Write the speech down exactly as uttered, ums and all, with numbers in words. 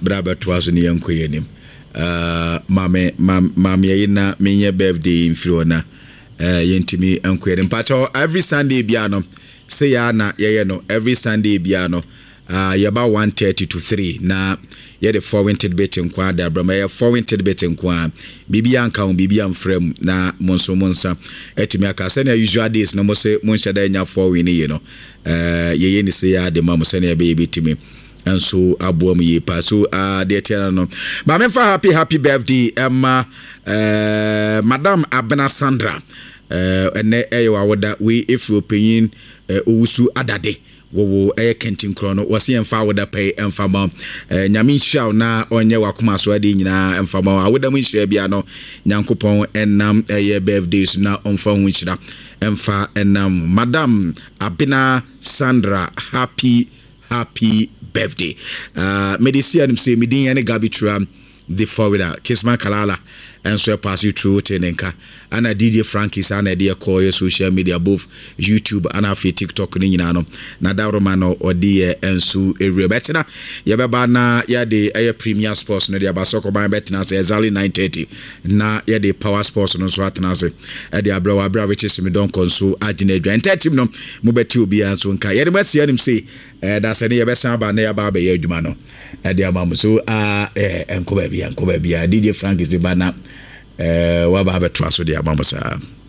braba to aso ne yanko yenim uh mame mame yina menye birthday mfiri na uh yentimi enko yenim pacho every Sunday bia no say ya na ye no every Sunday bia no uh yaba one thirty to three na ye the four winted bit nkwa da brama ye four winted bit nkwa bibia nka on bibia mfrem na monso monsa etimi aka say na usual days no mo say monhya da nya four win ye no uh ye ye ni say ya de mamo say na be bitimi and so abuam ye pa so uh de tiana no ba me fa happy happy birthday emma uh madam Abena Sandra uh ene eyo awoda we efu opanyin owusu adade wo eh kentin krono wase emfa woda pay emfa ma nyame hia na onye wakoma so ade nyina emfa ma awoda mu hia bia no nyankopon enam eh birthdays na onfa hu hira emfa enam madam Abena Sandra happy happy birthday. Uh medicine say midin ene gabitra the forwarder Kisman Kalala and so pass you through tenenka and a D J Frankie sana dia call your social media both YouTube and afi TikTok ni nyina no na da romano odi ensu area betina ye beba na ya de air Premier Sports no dia basoko ban betina say exactly nine thirty na ya de Power Sports no so atena say e de abra wa abra which is me don konso agina adwa entertainment no mo beti obi anso nka ye de masi anim say eh da say ye besa ba na ya ba ba ye adwuma no e de amam so ah eh enko ba bia enko ba bia D J Frankie is ba na eh wa ba betra so de amam sa